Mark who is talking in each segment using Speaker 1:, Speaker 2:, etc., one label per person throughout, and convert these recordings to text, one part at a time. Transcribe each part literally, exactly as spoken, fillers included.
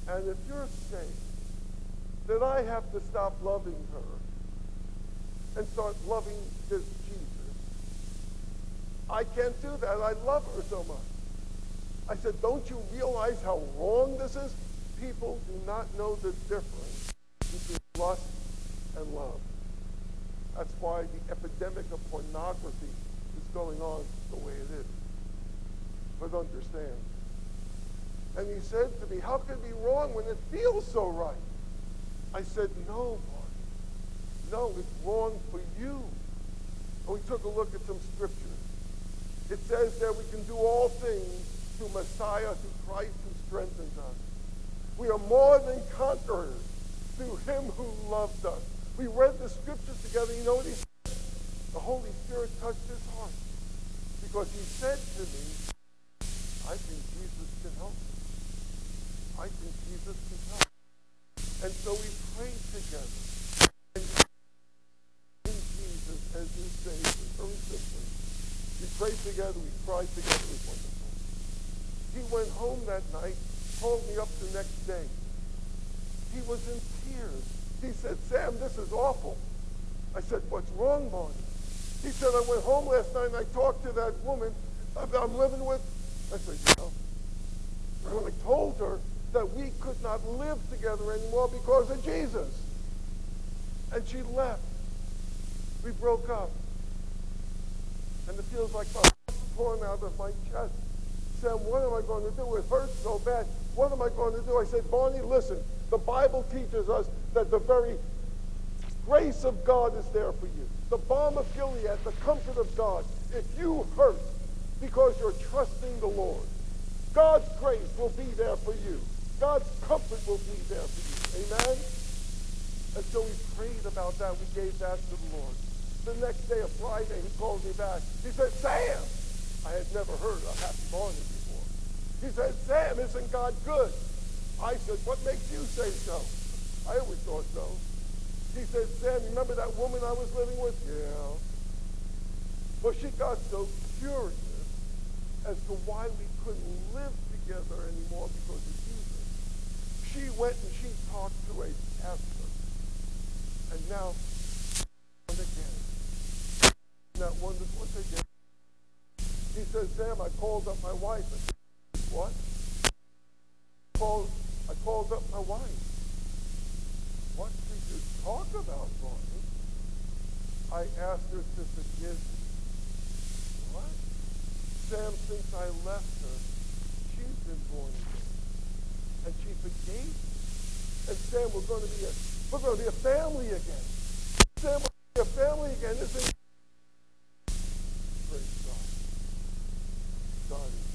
Speaker 1: And if you're saying that I have to stop loving her and start loving this Jesus, I can't do that. I love her so much. I said, don't you realize how wrong this is? People do not know the difference between lust and love. That's why the epidemic of pornography is going on the way it is. But understand. And he said to me, how can it be wrong when it feels so right? I said, no, Barney. No, it's wrong for you. And we took a look at some scriptures. It says that we can do all things through Messiah, through Christ who strengthens us. We are more than conquerors through him who loved us. We read the scriptures together. You know what he said? The Holy Spirit touched his heart. Because he said to me, I think Jesus can help me. I think Jesus can help me. And so we prayed together. And in Jesus as his Savior, very simply. We prayed together, we cried together. It was wonderful. He went home that night, called me up the next day. He was in tears. He said, Sam, this is awful. I said, what's wrong, Barney? He said, I went home last night and I talked to that woman I'm living with. I said, you know, when I told her that we could not live together anymore because of Jesus. And she left. We broke up. And it feels like my heart's torn out of my chest. Sam, what am I going to do? It hurts so bad. What am I going to do? I said, Barney, listen, the Bible teaches us that the very grace of God is there for you. The balm of Gilead, the comfort of God. If you hurt because you're trusting the Lord, God's grace will be there for you. God's comfort will be there for you. Amen? And so we prayed about that. We gave that to the Lord. The next day, a Friday, he called me back. He said, Sam, I had never heard a happy morning before. He said, Sam, isn't God good? I said, what makes you say so? I always thought so. He said, Sam, remember that woman I was living with? Yeah. Well, she got so curious as to why we couldn't live together anymore because of Jesus. She went and she talked to a pastor. And now, and again, that wondered once again. He said, Sam, I called up my wife. I said, what? I called, I called up my wife. What did you talk about, Barney? I asked her to forgive me. What? Sam, since I left her, she's been born again. And she forgave me. And Sam, we're going to be a, we're going to be a family again. Sam, we're going to be a family again. This is praise God. God is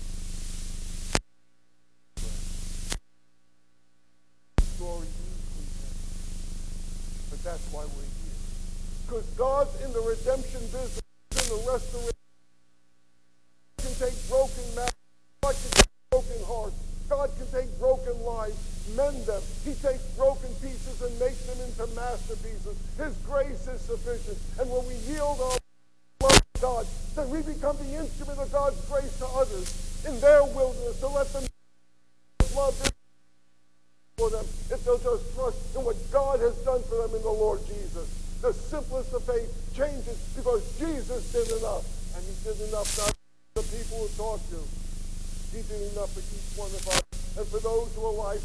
Speaker 1: good. Story usually ends. But that's why we're here. Because God's in the redemption business, in the restoration. God can take broken marriages. God can take broken hearts. God can take broken lives, mend them. He takes broken pieces and makes them into masterpieces. His grace is sufficient. And when we yield our love to God, then we become the instrument of God's grace to others in their wilderness to let them love for them if they'll just trust in what God has done for them in the Lord Jesus. The simplest of faith changes because Jesus did enough. And he did enough not for the people who talked to. He did enough for each one of us. And for those who are alive,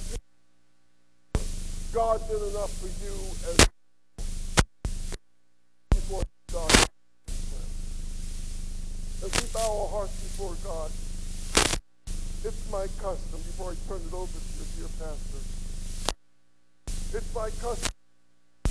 Speaker 1: God did enough for you as before God. As we bow our hearts before God, it's my custom, before I turn it over to your dear pastor, it's my custom to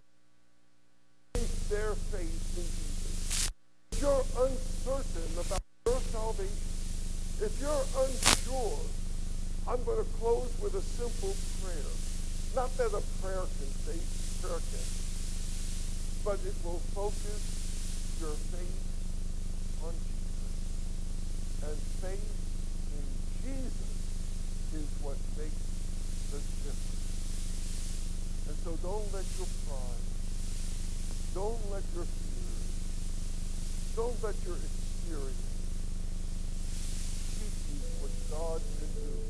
Speaker 1: place their faith in Jesus. If you're uncertain about your salvation, if you're unsure, I'm going to close with a simple prayer. Not that a prayer can save, prayer can, but it will focus your faith on Jesus. And faith in Jesus is what makes the difference. And so don't let your pride, don't let your fears, don't let your experience what God can do